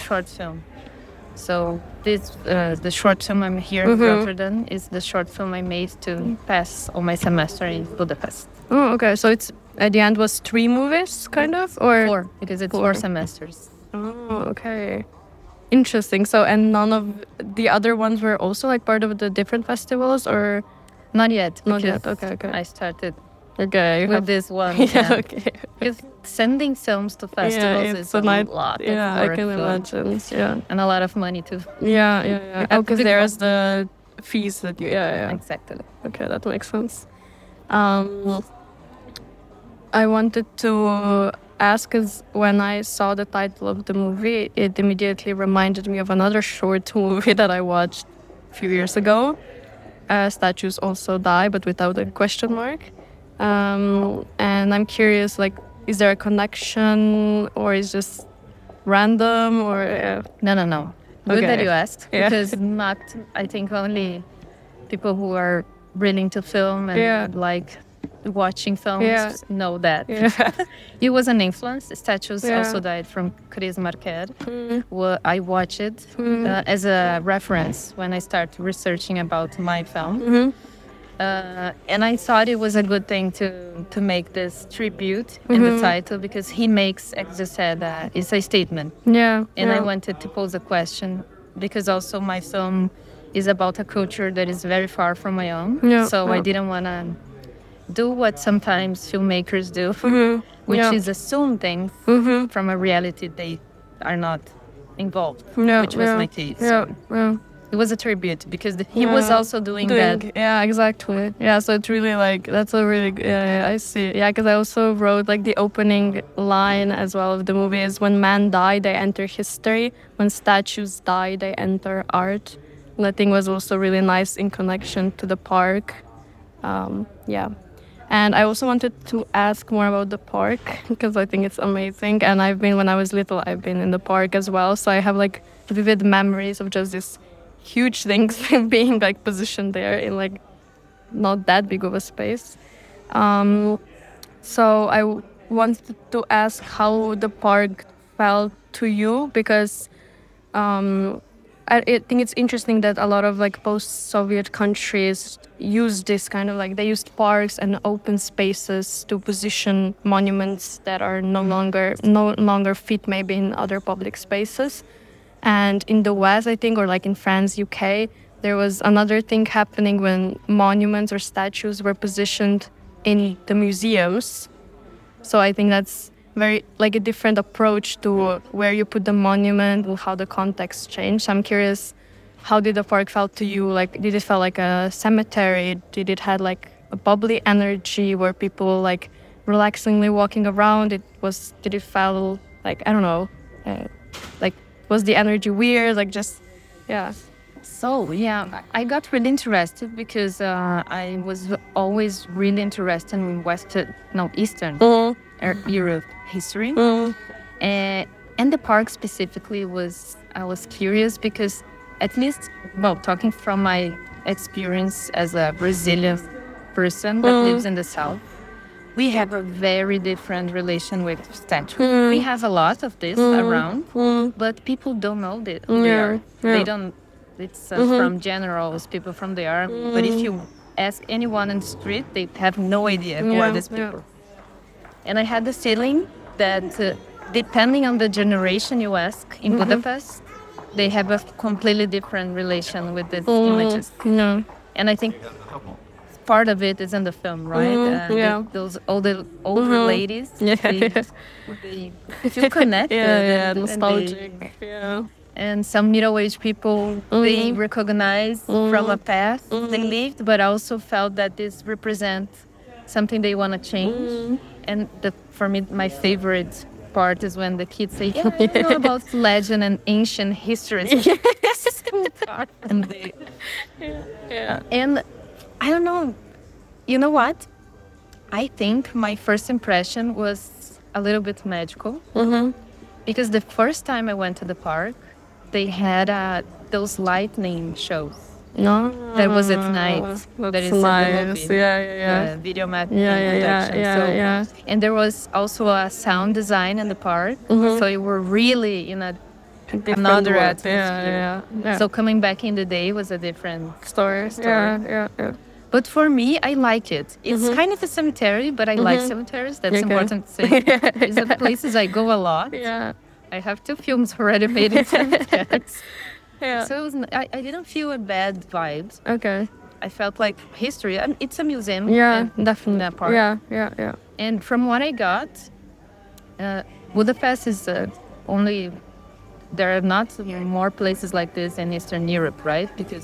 short film. So this the short film I'm here in Rotterdam is the short film I made to pass on my semester in Budapest. Oh, okay. So it's at the end was 3 movies, kind of, or 4, because it's 4 semesters. Oh, okay. Interesting. So, and none of the other ones were also like part of the different festivals, or Not yet. not yet? because Okay. I started Okay. with this one. Yeah. Okay. Because sending films to festivals it's is a night. lot Yeah, of I work, can imagine. Yeah. and a lot of money too. Yeah. Oh, because big there's the fees that you. Yeah. Exactly. Okay, that makes sense. I wanted to ask, because when I saw the title of the movie, it immediately reminded me of another short movie that I watched a few years ago. Statues Also Die, but without a question mark. And I'm curious, like, is there a connection, or is just random, or No. Good that Okay. you asked, Yeah. because not, I think, only people who are really into film and like watching films know that. Yeah. It was an influence. Statues Yeah. Also Died from Chris Marquer. Well, I watched it as a reference when I started researching about my film. And I thought it was a good thing to make this tribute in the title, because he makes, as you said, it's a statement. Yeah. And I wanted to pose a question, because also my film is about a culture that is very far from my own. Yeah, So I yeah. didn't want to do what sometimes filmmakers do, which Yeah. is assume things from a reality they are not involved, Yeah, which was yeah, my case. Yeah. It was a tribute, because he was also doing that. Yeah, exactly. Yeah, so it's really like, that's a really, I see. Yeah, because I also wrote like the opening line as well of the movie is, when men die, they enter history. When statues die, they enter art. And I think was also really nice in connection to the park. Yeah. And I also wanted to ask more about the park, because I think it's amazing. And when I was little, I've been in the park as well. So I have like vivid memories of just this huge things being like positioned there in like not that big of a space. So I wanted to ask how the park felt to you, because I think it's interesting that a lot of like post-Soviet countries use this kind of like, they used parks and open spaces to position monuments that are no longer fit maybe in other public spaces. And in the West, I think, or like in France, UK, there was another thing happening when monuments or statues were positioned in the museums. So I think that's very like a different approach to where you put the monument and how the context changed. I'm curious, how did the park felt to you? Like, did it feel like a cemetery? Did it had like a bubbly energy where people like relaxingly walking around? Did it feel like, I don't know, like, was the energy weird? Like, just, yeah. So, yeah, I got really interested, because I was always really interested in Eastern Europe history. And the park specifically I was curious, because at least, talking from my experience as a Brazilian person that lives in the South, we have a very different relation with statues. We have a lot of this around, but people don't know that they are. They don't. It's from generals, people from the army. But if you ask anyone on the street, they have no idea who are these people. And I had the feeling that depending on the generation you ask in Budapest, they have a completely different relation with these images. No. And I think part of it is in the film, right? Those older ladies, they feel connected. Nostalgic. And some middle-aged people, they recognize from a past they lived, but also felt that this represents something they want to change. And for me, my favorite part is when the kids say, I know about legend and ancient history. And they, and I don't know, you know what? I think my first impression was a little bit magical. Because the first time I went to the park, they had those lightning shows. No, That was at night. That's that is nice. in the movie. Yeah. Video mapping Yeah. production. And there was also a sound design in the park. So you were really in a another world. atmosphere. Yeah. So coming back in the day was a different Stories. story. Yeah. But for me, I like it. It's kind of a cemetery, but I like cemeteries. That's important to say. These are places I go a lot. Yeah. I have 2 films already made in cemeteries. Yeah. So it was, I didn't feel a bad vibe. Okay. I felt like history. It's a museum. Yeah, in definitely. that part. Yeah. And from what I got, Budapest is only. There are not more places like this in Eastern Europe, right? Because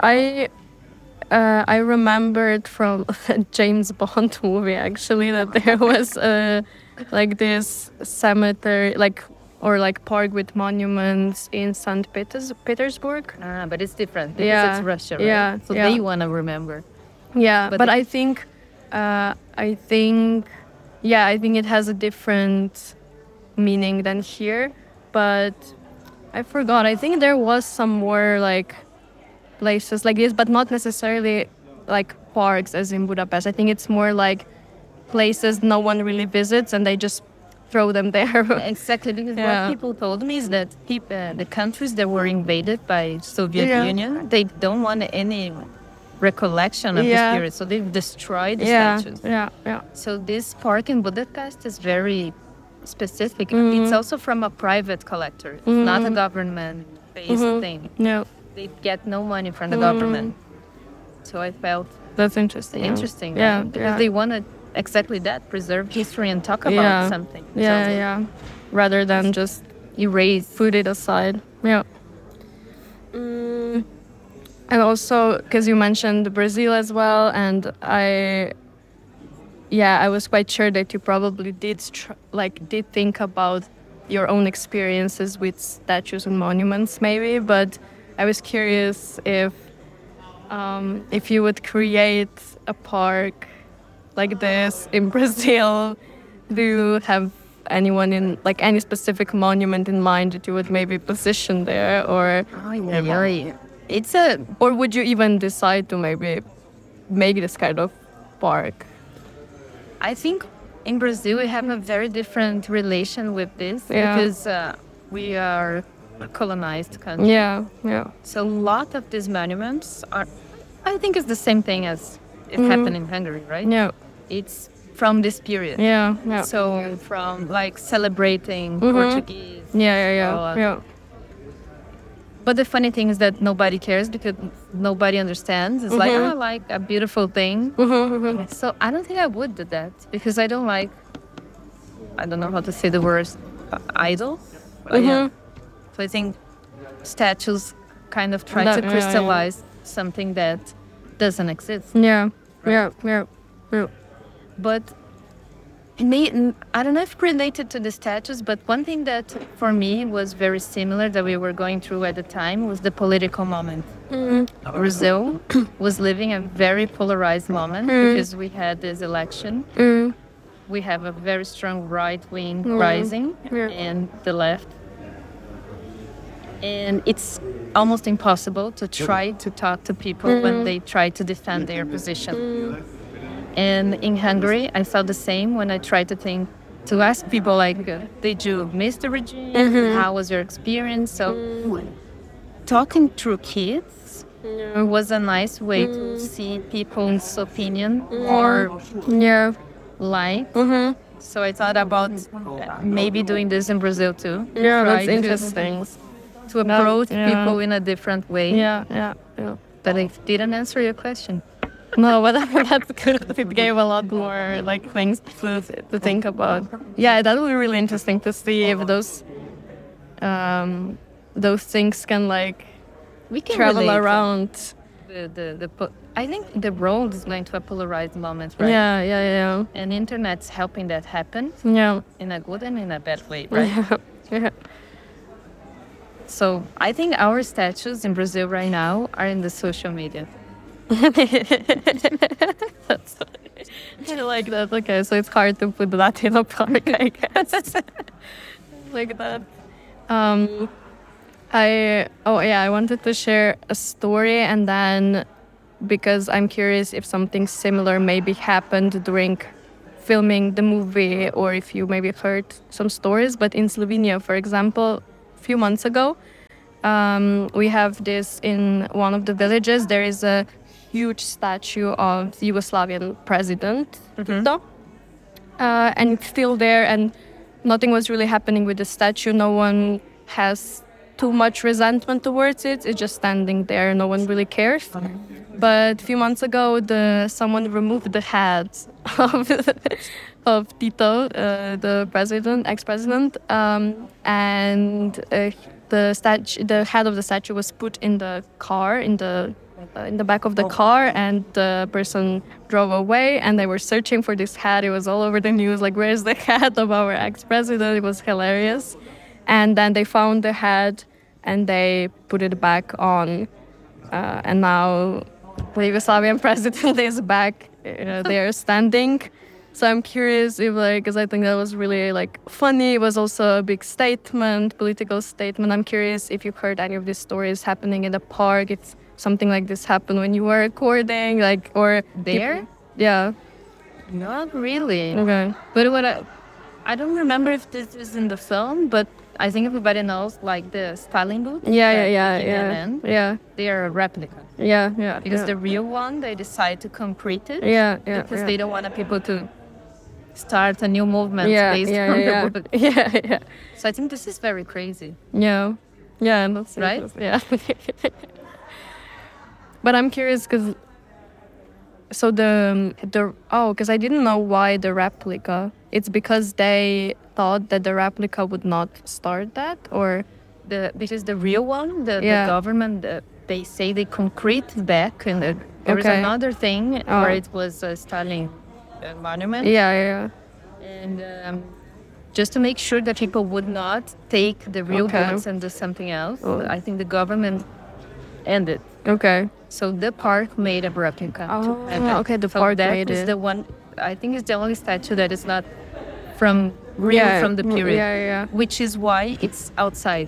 I remembered from a James Bond movie actually that there was like this cemetery, like park with monuments in St. Petersburg. but it's different because it's Russia, right? So they want to remember. Yeah, but I think I think it has a different meaning than here. But I forgot. I think there was some more like places like this, but not necessarily like parks as in Budapest. I think it's more like places no one really visits and they just throw them there. Exactly, because what people told me is that the countries that were invaded by Soviet Union, they don't want any recollection of this period, so they've destroyed the statues. Yeah. So this park in Budapest is very specific. It's also from a private collector. It's not a government-based thing. No. They get no money from the government. So I felt that's interesting. Interesting, Yeah. right? Because they wanted exactly that, preserve history and talk about something. Yeah. Rather than just erase, put it aside. Yeah. And also, because you mentioned Brazil as well, and I was quite sure that you probably did think about your own experiences with statues and monuments, maybe. But I was curious if you would create a park like this in Brazil, do you have anyone in like any specific monument in mind that you would maybe position there, or or would you even decide to maybe make this kind of park? I think in Brazil we have a very different relation with this because we are a colonized country. Yeah. So a lot of these monuments are, I think it's the same thing as it happened in Hungary, right? Yeah. It's from this period. Yeah. So from like celebrating Portuguese. Yeah. But the funny thing is that nobody cares because nobody understands. It's like a beautiful thing. So I don't think I would do that because I don't know how to say the word idol. But So I think statues kind of try to crystallize something that doesn't exist. Yeah. But I don't know if related to the statues, but one thing that for me was very similar that we were going through at the time was the political moment. Brazil was living a very polarized moment because we had this election. We have a very strong right wing rising and the left. And it's almost impossible to try to talk to people when they try to defend their position. And in Hungary, I felt the same when I tried to ask people like, did you miss the regime? How was your experience? So talking through kids was a nice way to see people's opinion or light. So I thought about maybe doing this in Brazil too. Yeah, that's interesting. To approach people in a different way. Yeah. But I didn't answer your question. No, but that's good. It gave a lot more like things to think about. Yeah, that would be really interesting to see if those things can like we can travel around. I think the world is going to a polarized moment, right? Yeah. And internet's helping that happen. Yeah. In a good and in a bad way, right? Yeah. So I think our statues in Brazil right now are in the social media. I like that. Okay, so it's hard to put that in a park, I guess. Like that. I wanted to share a story, and then because I'm curious if something similar maybe happened during filming the movie, or if you maybe heard some stories. But in Slovenia, for example, few months ago. We have this in one of the villages. There is a huge statue of the Yugoslavian president, Tito. And it's still there, and nothing was really happening with the statue. No one has too much resentment towards it. It's just standing there. No one really cares. But a few months ago, someone removed the head of, of Tito, the president, ex-president, and the head of the statue was put in the car, in the back of the car, and the person drove away, and they were searching for this head. It was all over the news, like, where's the head of our ex-president? It was hilarious. And then they found the head, and they put it back on, and now the Yugoslavian president is back. They are standing. So I'm curious if, like, because I think that was really, like, funny. It was also a big statement, political statement. I'm curious if you've heard any of these stories happening in the park. If something like this happened when you were recording, like, or There? Yeah. Not really. Okay. But what I don't remember if this is in the film, but I think everybody knows, like, the Stalin booth. Yeah. They are a replica. Yeah. Because the real one, they decide to concrete it. Yeah. Because they don't want people to start a new movement based on the book. Yeah. So I think this is very crazy. Yeah, and that's Right? Yeah. But I'm curious because because I didn't know why the replica. It's because they thought that the replica would not start that, or Because the real one, the Yeah. government, they say they concrete back, and there was Okay. another thing Oh. where it was a Stalin monument. yeah. And just to make sure that people would not take the real Okay. goods and do something else, Oh. I think the government ended. Okay. So the park made a replica. to Oh, have it. okay, the So park that made is it. the one. I think it's the only statue that is not from real from the period. Yeah. Which is why it's outside.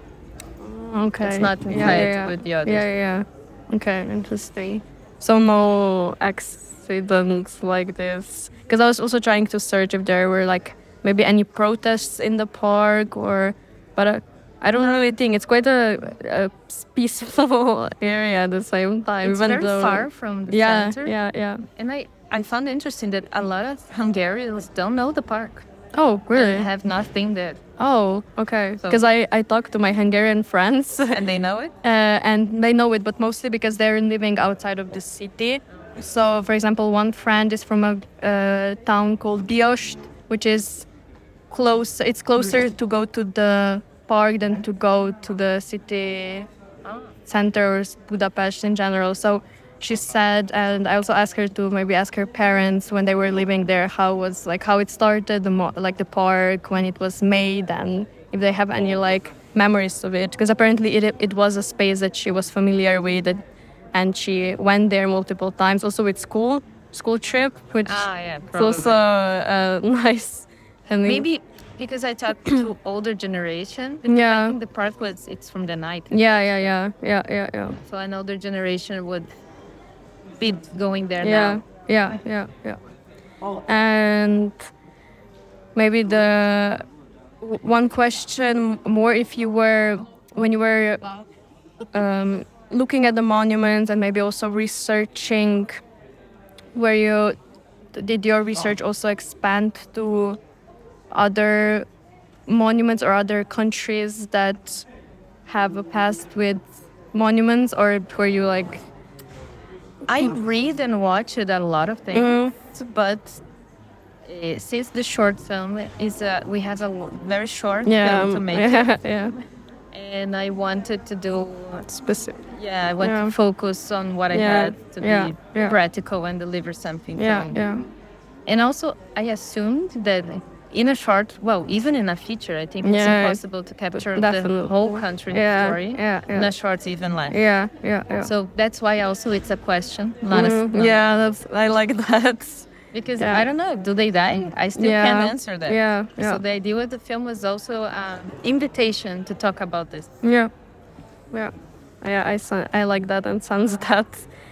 Okay. It's not inside with the others. Yeah. Okay, interesting. So no accidents like this. Because I was also trying to search if there were, like, maybe any protests in the park, but I don't really think it's quite a peaceful area at the same time. It's very far from the center. Yeah. And I found it interesting that a lot of Hungarians don't know the park. Oh, really? They have nothing there. Oh, okay. So- Because I talked to my Hungarian friends, And they know it? and they know it, but mostly because they're living outside of the city. So, for example, one friend is from a town called Dióst, which is close. It's closer to go to the park than to go to the city center or Budapest in general. So she said, and I also asked her to maybe ask her parents when they were living there how it started, the park, when it was made, and if they have any, like, memories of it, because apparently it was a space that she was familiar with, and she went there multiple times, also with school trip, which yeah, is also nice. And Maybe because I talked to older generation. I Yeah. think the park it's from the 90s. Yeah. So an older generation would be going there Yeah, now. yeah. And maybe one question more, when you were looking at the monuments and maybe also researching, did your research also expand to other monuments or other countries that have a past with monuments, or were you like... I read and watch a lot of things, but since the short film is we have a very short film to make it, yeah. and I wanted to do Specific. I want to focus on what I had to be practical and deliver something. Yeah. And also I assumed that in a short, even in a feature, I think it's impossible to capture the whole country's story. In a short, even less. Yeah. So that's why also it's a question, not a Yeah, I like that. because I don't know, do they die? I still can't answer that. Yeah. So the idea with the film was also an invitation to talk about this. Yeah. I like that and sense that.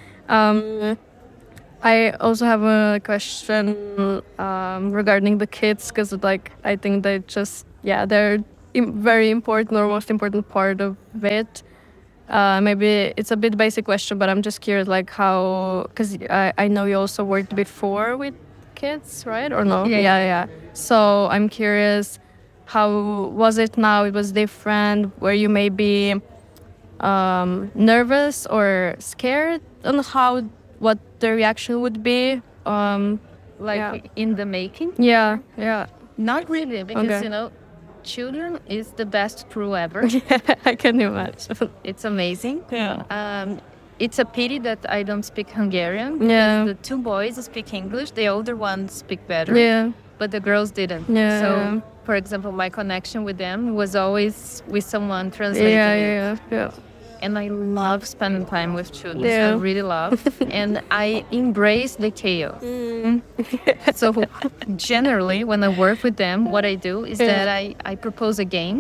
I also have a question regarding the kids, because, like, I think they just they're very important or most important part of it. Maybe it's a bit basic question, but I'm just curious, like how, because I know you also worked before with kids, right? Or no? Yeah. Yeah. So I'm curious, how was it now? It was different. Were you maybe nervous or scared on how what the reaction would be? Like Yeah. in the making? Yeah, yeah. Not really, because Okay. children is the best crew ever. I can imagine. It's amazing. Yeah. It's a pity that I don't speak Hungarian. Because Yeah. the two boys speak English. The older ones speak better. Yeah. But the girls didn't. Yeah. So, for example, my connection with them was always with someone translating Yeah, it. yeah. And I love spending time with children. Yeah. I really love. And I embrace the chaos. So generally, when I work with them, what I do is that I propose a game.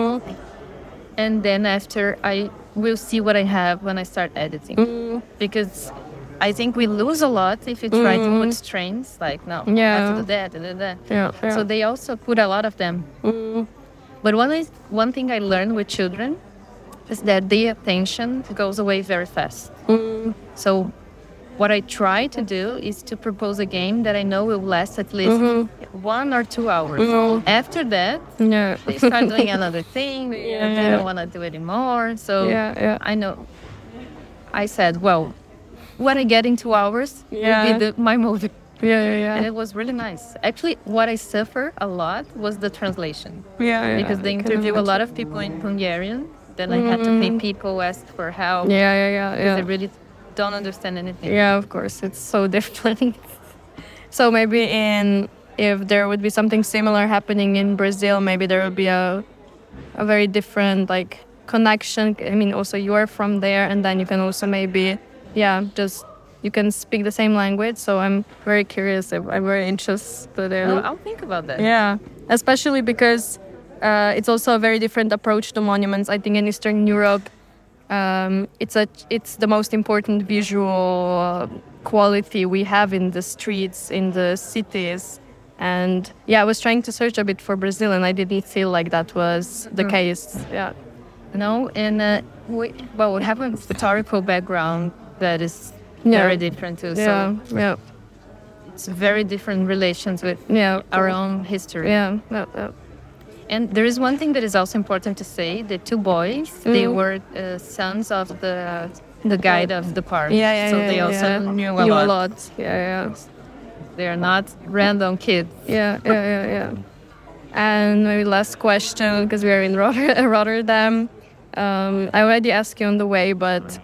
And then after, I will see what I have when I start editing. Because I think we lose a lot if you try to put strains, like, no, Yeah. have to do that, Yeah. So they also put a lot of them. But one thing I learned with children is that the attention goes away very fast. So what I try to do is to propose a game that I know will last at least 1 or 2 hours. After that, Yeah. they start doing another thing. They Yeah. don't want to do it anymore. So Yeah. I know. I said, well, what I get in 2 hours Yeah. will be my movie. Yeah. And it was really nice. Actually, what I suffer a lot was the translation. Yeah. Because they interview a lot of people in Hungarian. Then I had to pay people, ask for help. They really don't understand anything. Yeah, of course, it's so different. So maybe if there would be something similar happening in Brazil, maybe there would be a very different like connection. I mean, also you are from there, and then you can also maybe, just you can speak the same language. So I'm very curious. I'm very interested in. No, I'll think about that. Yeah, especially because it's also a very different approach to monuments. I think in Eastern Europe, it's the most important visual quality we have in the streets, in the cities. And I was trying to search a bit for Brazil, and I didn't feel like that was the case. Yeah. No, and we have a historical background that is very different too. So Yeah. it's very different relations with our own history. Yeah. And there is one thing that is also important to say: the two boys, they were sons of the guide of the park. So they also knew a lot. Yeah. They are not random kids. Yeah. And maybe last question, because we are in Rotterdam. I already asked you on the way, but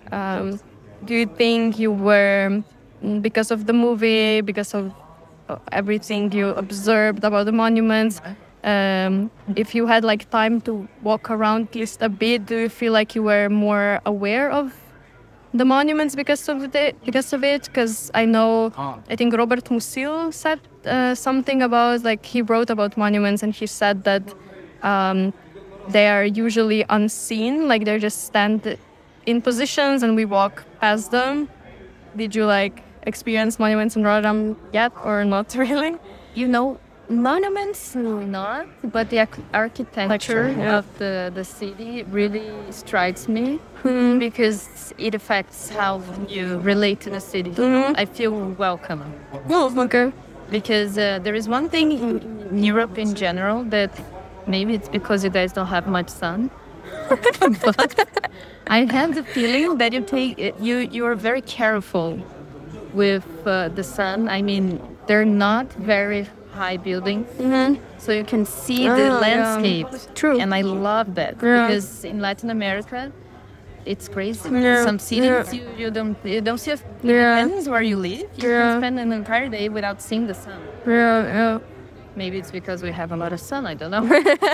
do you think you were, because of the movie, because of everything you observed about the monuments, if you had like time to walk around just a bit, do you feel like you were more aware of the monuments because of it? Because I know, I think Robert Musil said something about, like, he wrote about monuments, and he said that they are usually unseen, like they're just stand in positions and we walk past them. Did you like experience monuments in Rotterdam yet, or not really? Monuments, not, but the architecture of the city really strikes me because it affects how you relate to the city. I feel welcome. Oh, okay. Because there is one thing in Europe in general that maybe it's because you guys don't have much sun. But I have the feeling that you are very careful with the sun. I mean, they're not very high buildings, so you can see the landscape. True. And I love that because in Latin America, it's crazy. Some cities you don't see. Depends where you live. You can spend an entire day without seeing the sun. Yeah. Maybe it's because we have a lot of sun. I don't know.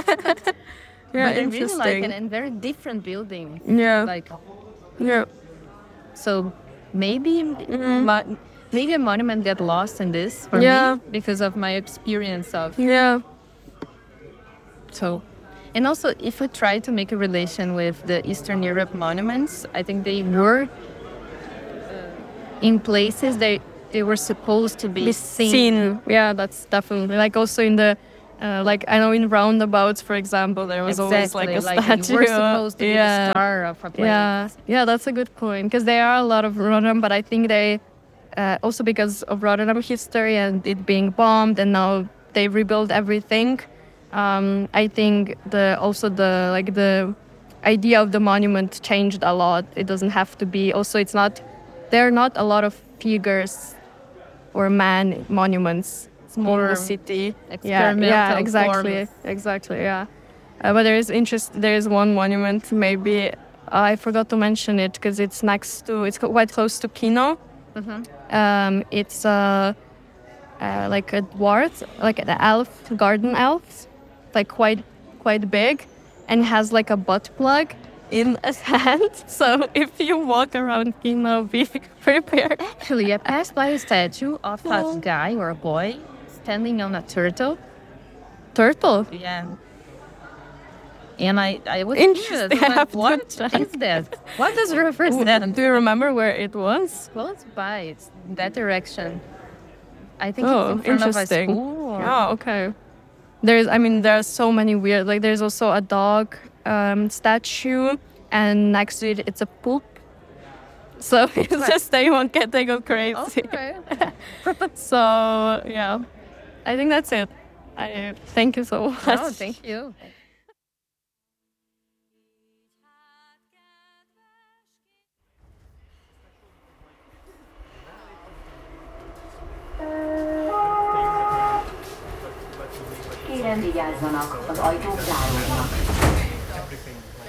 Yeah, But I really like it, interesting. and very different buildings. Yeah. Like, Yeah. so maybe maybe a monument get lost in this for Yeah. me because of my experience of. Yeah. So, and also if we try to make a relation with the Eastern Europe monuments, I think they were in places they were supposed to be seen. Yeah, that's definitely, like, also in the Like I know in roundabouts, for example, there was always like a Exactly, statue. you were supposed to be the Yeah. star of a place. Yeah, that's a good point because there are a lot of Rotterdam, but I think they also because of Rotterdam history and it being bombed, and now they rebuilt everything. I think the idea of the monument changed a lot. It doesn't have to be. Also, it's not. There are not a lot of figures or man monuments. It's more in the city. Experimental Exactly, forms. exactly. Yeah. But there is one monument. Maybe I forgot to mention it because it's next to. It's quite close to Kino. It's like a dwarf, like an elf, garden elf, like quite big, and has like a butt plug in his hand. So if you walk around Kino, be prepared. Actually, I passed by a statue of a guy or a boy standing on a turtle. Turtle. Yeah. And I was Interesting. curious. I was I have like, to what check. is that? What does it represent? Do you remember where it was? Close by. It's in that direction. I think Oh, it's in front interesting. of a school. Or... Oh, okay. There are so many weird. Like, there's also a dog statue, and next to it, it's a poop. So it's just they go crazy. Okay. So yeah, I think that's it. I thank you so much. Oh, thank you. Kérem vigyázzanak, az ajtók záródnak.